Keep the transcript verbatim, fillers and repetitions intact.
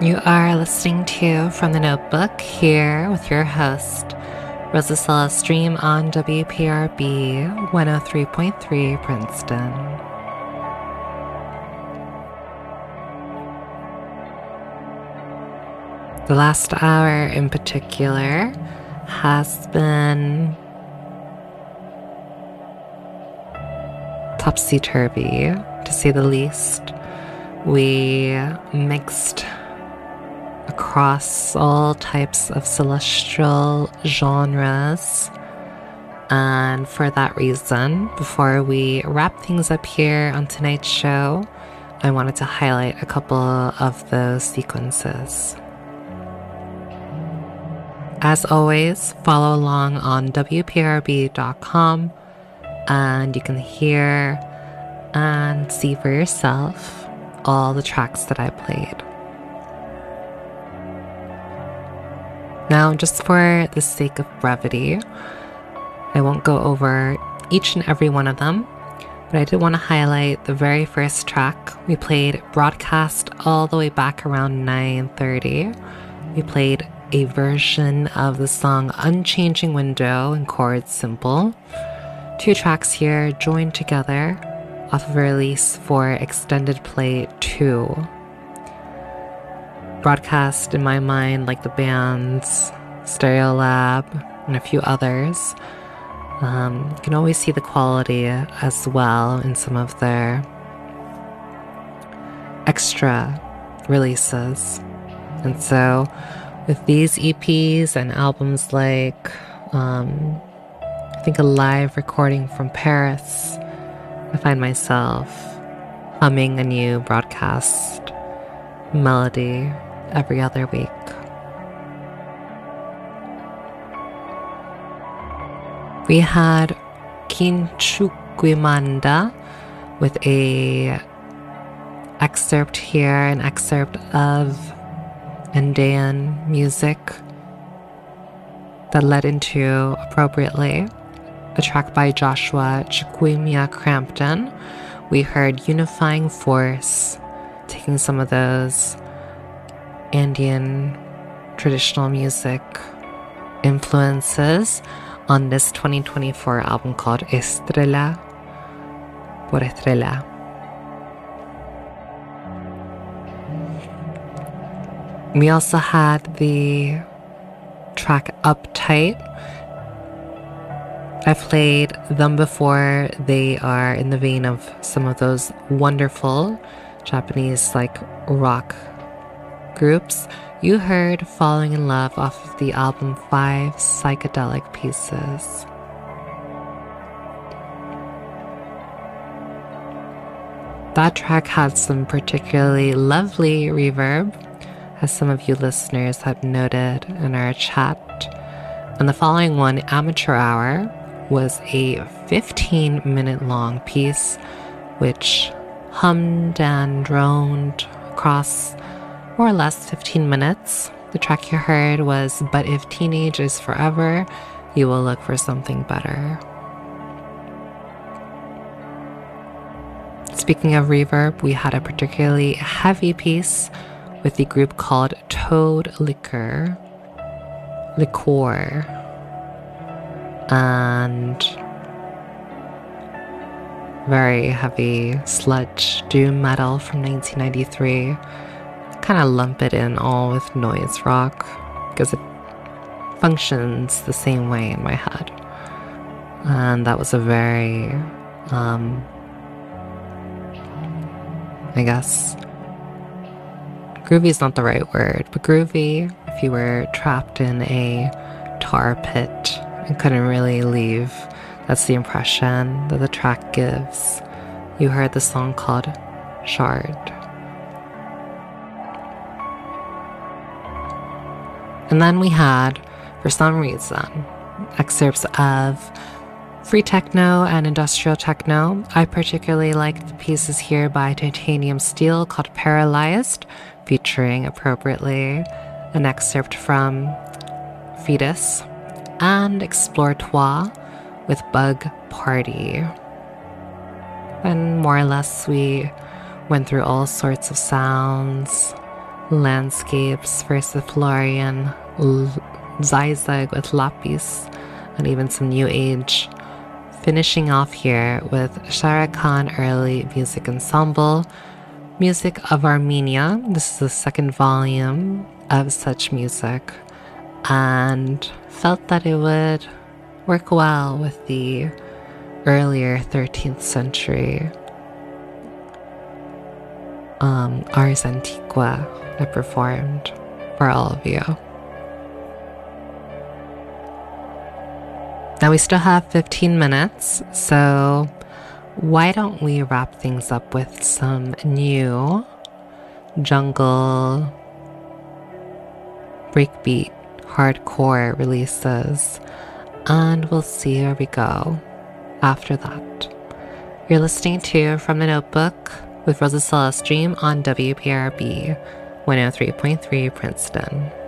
You are listening to From the Notebook here with your host, Rosacella Stream on W P R B one oh three point three Princeton. The last hour in particular has been topsy-turvy, to say the least. We mixed across all types of celestial genres, and for that reason, before we wrap things up here on tonight's show, I wanted to highlight a couple of those sequences. As always, follow along on W P R B dot com and you can hear and see for yourself all the tracks that I played. Now, just for the sake of brevity, I won't go over each and every one of them, but I did want to highlight the very first track. We played Broadcast all the way back around nine thirty. We played a version of the song Unchanging Window in chords simple. Two tracks here joined together off of a release for Extended Play two. Broadcast, in my mind, like the bands Stereolab and a few others, um, you can always see the quality as well in some of their extra releases. And so with these E Ps and albums like um, I think a live recording from Paris, I find myself humming a new Broadcast melody every other week. We had Kinchukwimanda with a excerpt here, an excerpt of Andean music that led into, appropriately, a track by Joshua Chikwemia Crampton. We heard Unifying Force, taking some of those Andean traditional music influences on this twenty twenty-four album called Estrella por Estrella. We also had the track Uptight. I've played them before. They are in the vein of some of those wonderful Japanese like rock groups. You heard Falling in Love off of the album Five Psychedelic Pieces. That track had some particularly lovely reverb, as some of you listeners have noted in our chat. And the following one, Amateur Hour, was a fifteen minute long piece which hummed and droned across more or less fifteen minutes. The track you heard was But If Teenage Is Forever, You Will Look for Something Better. Speaking of reverb, we had a particularly heavy piece with the group called Toad Liquor, Liqueur, and very heavy sludge doom metal from nineteen ninety-three. Kind of lump it in all with noise rock because it functions the same way in my head. And that was a very, um, I guess, groovy is not the right word, but groovy if you were trapped in a tar pit and couldn't really leave. That's the impression that the track gives. You heard the song called Shard. And then we had, for some reason, excerpts of free techno and industrial techno. I particularly liked the pieces here by Titanium Steel called Paralyzed, featuring, appropriately, an excerpt from Fetus, and Exploratoire with Bug Party. And more or less we went through all sorts of sounds, landscapes, first the Florian, Zigzag with Lapis, and even some New Age. Finishing off here with Shara Khan Early Music Ensemble, Music of Armenia. This is the second volume of such music, and felt that it would work well with the earlier thirteenth century um, Ars Antiqua I performed for all of you. Now we still have fifteen minutes, so why don't we wrap things up with some new jungle, breakbeat, hardcore releases, and we'll see where we go after that. You're listening to From the Notebook with Rosa Celeste Dream on W P R B one oh three point three Princeton.